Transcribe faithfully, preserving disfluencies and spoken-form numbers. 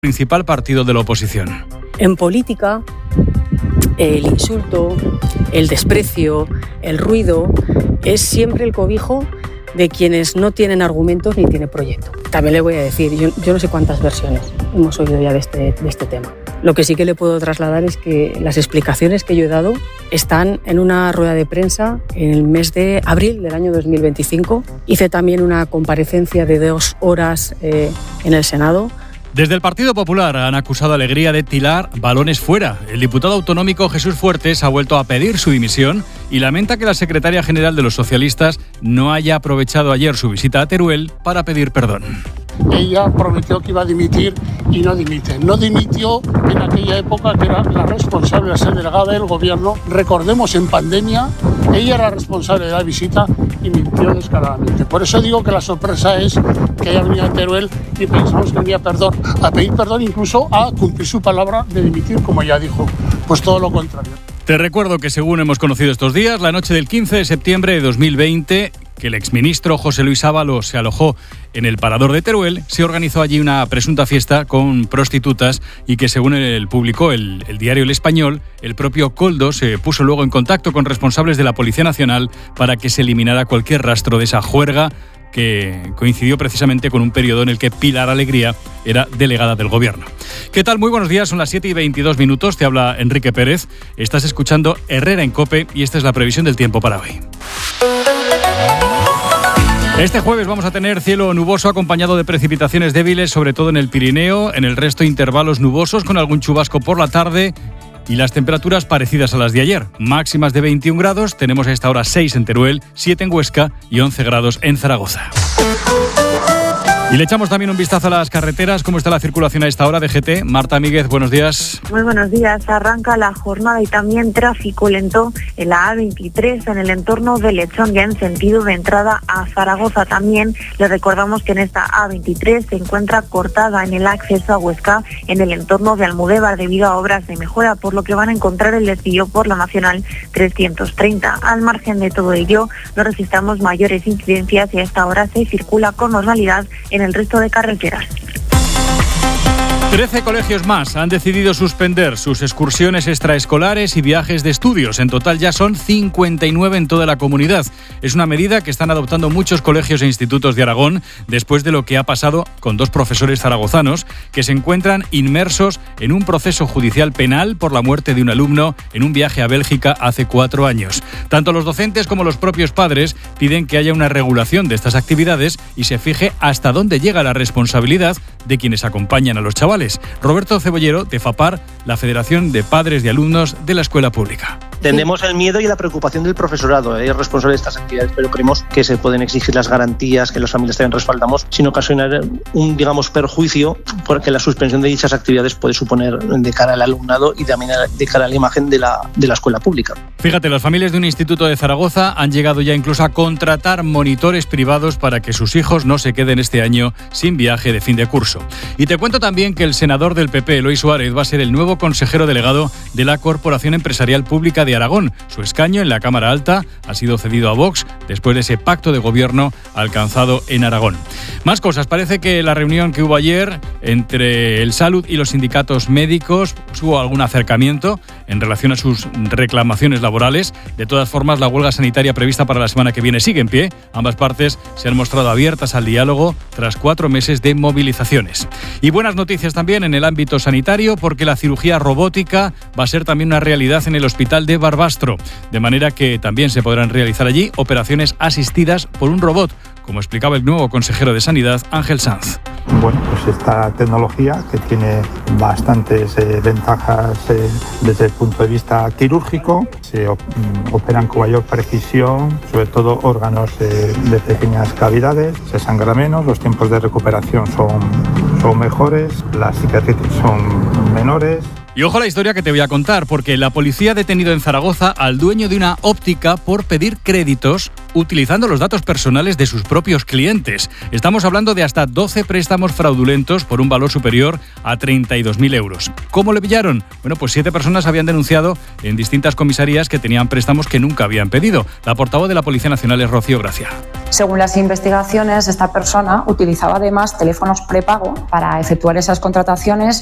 Principal partido de la oposición. En política, el insulto, el desprecio, el ruido es siempre el cobijo de quienes no tienen argumentos ni tienen proyecto. También le voy a decir, yo, yo no sé cuántas versiones hemos oído ya de este, de este tema. Lo que sí que le puedo trasladar es que las explicaciones que yo he dado están en una rueda de prensa en el mes de abril del año dos mil veinticinco. Hice también una comparecencia de dos horas eh, en el Senado. Desde el Partido Popular han acusado a Alegría de tirar balones fuera. El diputado autonómico Jesús Fuertes ha vuelto a pedir su dimisión y lamenta que la secretaria general de los socialistas no haya aprovechado ayer su visita a Teruel para pedir perdón. Ella prometió que iba a dimitir y no dimite. No dimitió en aquella época que era la responsable de ser delegada del gobierno. Recordemos, en pandemia, ella era responsable de la visita y mintió descaradamente. Por eso digo que la sorpresa es que haya venido a Teruel y pensamos que venía perdón, a pedir perdón, incluso a cumplir su palabra de dimitir, como ya dijo. Pues todo lo contrario. Te recuerdo que, según hemos conocido estos días, la noche del quince de septiembre de dos mil veinte, que el exministro José Luis Ábalos se alojó en el Parador de Teruel, se organizó allí una presunta fiesta con prostitutas y que, según el publicó el, el diario El Español, el propio Koldo se puso luego en contacto con responsables de la Policía Nacional para que se eliminara cualquier rastro de esa juerga, que coincidió precisamente con un periodo en el que Pilar Alegría era delegada del gobierno. ¿Qué tal? Muy buenos días, son las siete y veintidós minutos, te habla Enrique Pérez, estás escuchando Herrera en COPE y esta es la previsión del tiempo para hoy. Este jueves vamos a tener cielo nuboso acompañado de precipitaciones débiles, sobre todo en el Pirineo, en el resto intervalos nubosos con algún chubasco por la tarde y las temperaturas parecidas a las de ayer. Máximas de veintiún grados, tenemos a esta hora seis en Teruel, siete en Huesca y once grados en Zaragoza. Y le echamos también un vistazo a las carreteras. ¿Cómo está la circulación a esta hora de G T? Marta Míguez, buenos días. Muy buenos días. Arranca la jornada y también tráfico lento en la A veintitrés en el entorno de Lechón, ya en sentido de entrada a Zaragoza. También le recordamos que en esta A veintitrés se encuentra cortada en el acceso a Huesca en el entorno de Almudévar debido a obras de mejora, por lo que van a encontrar el desvío por la Nacional trescientos treinta. Al margen de todo ello, no registramos mayores incidencias y a esta hora se circula con normalidad en el resto de carreteras. Trece colegios más han decidido suspender sus excursiones extraescolares y viajes de estudios. En total ya son cincuenta y nueve en toda la comunidad. Es una medida que están adoptando muchos colegios e institutos de Aragón después de lo que ha pasado con dos profesores zaragozanos que se encuentran inmersos en un proceso judicial penal por la muerte de un alumno en un viaje a Bélgica hace cuatro años. Tanto los docentes como los propios padres piden que haya una regulación de estas actividades y se fije hasta dónde llega la responsabilidad de quienes acompañan a los chavales. Roberto Cebollero, de FAPAR, la Federación de Padres de Alumnos de la Escuela Pública. Tenemos el miedo y la preocupación del profesorado, es responsable de estas actividades, pero creemos que se pueden exigir las garantías que las familias también respaldamos, sin ocasionar un, digamos, perjuicio, porque la suspensión de dichas actividades puede suponer de cara al alumnado y también de cara a la imagen de la, de la escuela pública. Fíjate, las familias de un instituto de Zaragoza han llegado ya incluso a contratar monitores privados para que sus hijos no se queden este año sin viaje de fin de curso. Y te cuento también que el senador del P P, Eloy Suárez, va a ser el nuevo consejero delegado de la Corporación Empresarial Pública de Aragón. Su escaño en la Cámara Alta ha sido cedido a Vox después de ese pacto de gobierno alcanzado en Aragón. Más cosas. Parece que la reunión que hubo ayer entre el Salud y los sindicatos médicos hubo algún acercamiento en relación a sus reclamaciones laborales. De todas formas, la huelga sanitaria prevista para la semana que viene sigue en pie. Ambas partes se han mostrado abiertas al diálogo tras cuatro meses de movilizaciones. Y buenas noticias también en el ámbito sanitario, porque la cirugía robótica va a ser también una realidad en el Hospital de Barbastro, de manera que también se podrán realizar allí operaciones asistidas por un robot, como explicaba el nuevo consejero de Sanidad, Ángel Sanz. Bueno, pues esta tecnología que tiene bastantes eh, ventajas eh, desde el punto de vista quirúrgico, se op- operan con mayor precisión, sobre todo órganos eh, de pequeñas cavidades, se sangra menos, los tiempos de recuperación son, son mejores, las cicatrices son menores. Y ojo a la historia que te voy a contar, porque la policía ha detenido en Zaragoza al dueño de una óptica por pedir créditos utilizando los datos personales de sus propios clientes. Estamos hablando de hasta doce préstamos fraudulentos por un valor superior a treinta y dos mil euros. ¿Cómo le pillaron? Bueno, pues siete personas habían denunciado en distintas comisarías que tenían préstamos que nunca habían pedido. La portavoz de la Policía Nacional es Rocío Gracia. Según las investigaciones, esta persona utilizaba además teléfonos prepago para efectuar esas contrataciones